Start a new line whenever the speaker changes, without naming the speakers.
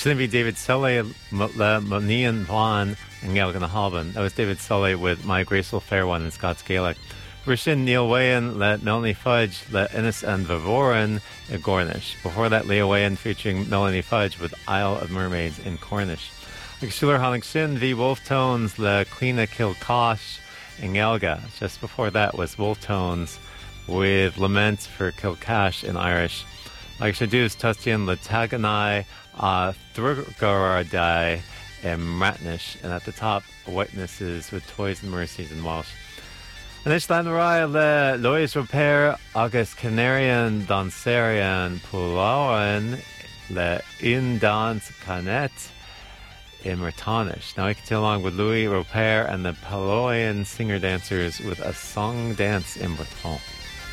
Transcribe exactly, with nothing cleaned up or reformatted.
Shouldn't be David Sully, Le Monian Vaughn, and Gaelic and Halban. That was David Sully with My Graceful Fair One in Scots Gaelic. Rishin Neil Wayan, Le Melanie Fudge, Le Innes and Vavoran in Gornish. Before that, Leah Wayan featuring Melanie Fudge with Isle of Mermaids in Cornish. Like Shuler Honig Shin, V Wolf Tones, Le Queena Kilcosh in Gelga. Just before that was Wolf Tones with Lament for Kilcash in Irish. Like Shadoos, Tustian, Le Taganai, uh, Thrugaradai, and Matnish. And at the top, Witnesses with Toys and Mercies in Welsh. And it's Lanraya Le Lois Repair, August Canarian, Dansarian, Pulawan, Le Indans Canet in Mertonish. Now we continue along with Louis Repair and the Paloyan singer dancers with a song dance in Breton.